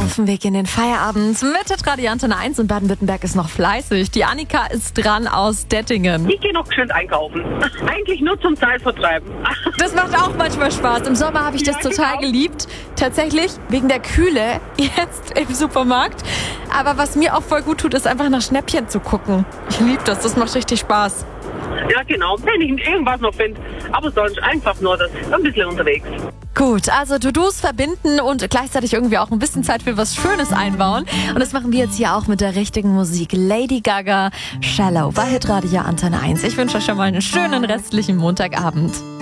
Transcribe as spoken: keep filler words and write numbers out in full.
Auf dem Weg in den Feierabend mit Radio Antenne eins und Baden-Württemberg ist noch fleißig. Die Annika ist dran aus Dettingen. Ich gehe noch geschwind einkaufen. Eigentlich nur zum Zeitvertreiben. Das macht auch manchmal Spaß. Im Sommer habe ich das Ja, total genau. geliebt. Tatsächlich wegen der Kühle jetzt im Supermarkt. Aber was mir auch voll gut tut, ist einfach nach Schnäppchen zu gucken. Ich liebe das. Das macht richtig Spaß. Ja, genau. Wenn ich irgendwas noch finde. Aber sonst einfach nur das. Ein bisschen unterwegs. Gut, also To-Dos verbinden und gleichzeitig irgendwie auch ein bisschen Zeit für was Schönes einbauen. Und das machen wir jetzt hier auch mit der richtigen Musik. Lady Gaga, Shallow bei Hitradio Antenne eins. Ich wünsche euch schon mal einen schönen restlichen Montagabend.